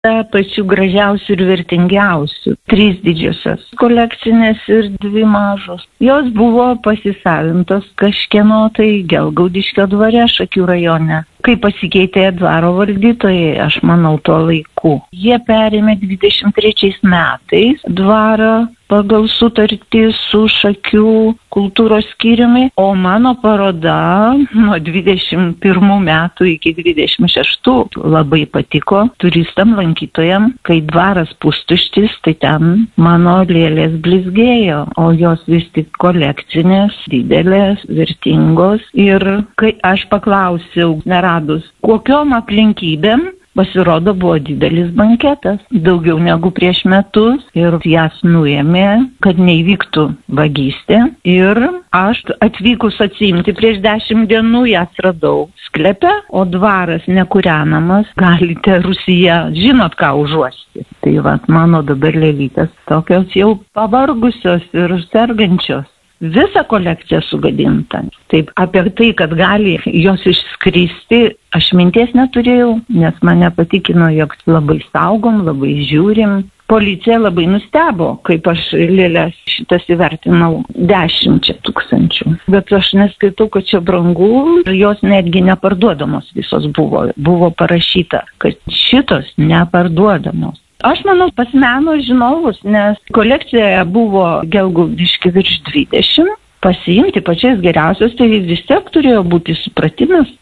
Pačių gražiausių ir vertingiausių. 3 didžiosios kolekcinės ir 2 mažos. Jos buvo pasisavintos kažkieno tai Gelgaudiškio dvare Šakių rajone. Kai pasikeitė dvaro valdytojai, aš manau, tuo laiku. Jie perėmė 23 metais dvarą pagal sutartį su Šakių kultūros skyriumi, o mano paroda nuo 21 metų iki 26 labai patiko turistam, lankytojam. Kai dvaras pustuštis, tai ten mano lėlės blizgėjo, o jos vis tik kolekcinės, didelės, vertingos. Ir kai aš paklausiau, neradus, kokiom aplinkybėm, pasirodo, buvo didelis banketas, daugiau negu prieš metus, ir jas nuėmė, kad neįvyktų vagystė. Ir aš atvykus atsiimti prieš 10 dienų jas radau sklepe, o dvaras nekūrenamas, galite Rusija, žinot ką užuosti. Tai mano dabar lėlytės tokios jau pavargusios ir sergančios. Visa kolekcija sugadinta. Taip, apie tai, kad gali jos išskristi, aš minties neturėjau, nes mane patikino, jog labai saugom, labai žiūrim. Policija labai nustebo, kaip aš lėlės šitas įvertinau 10 000. Bet aš neskaitau, kad čia brangu, jos netgi neparduodamos visos buvo. Buvo parašyta, kad šitos neparduodamos. Aš manau, pas meno žinovus, nes kolekcijoje buvo Gelgaudiški virš 20, pasiimti pačias geriausios, tai vis tiek turėjo būti supratimas.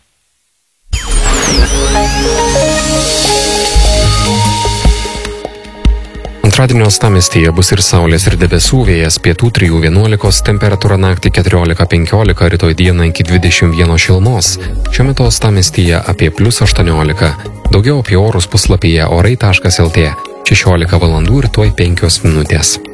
Antradienio uostamiestyje bus ir saulės ir debesų, vėjas pietų 3–11, temperatūra naktį 14–15, rytoj dieną iki 21 šilumos. Šiuo metu uostamiestyje apie +18. Daugiau apie orus puslapyje orai.lt. 16 valandų ir tuoj 5 minutės.